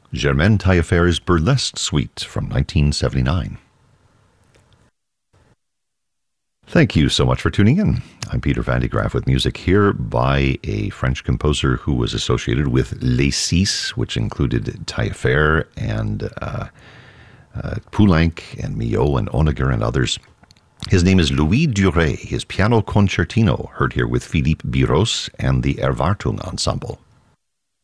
Germaine Taillefer's Burlesque Suite from 1979. Thank you so much for tuning in. I'm Peter Van de Graaff with music here by a French composer who was associated with Les Six, which included Taillefer and Poulenc and Milhaud and Honegger and others. His name is Louis Duret. His piano concertino, heard here with Philippe Biros and the Erwartung Ensemble.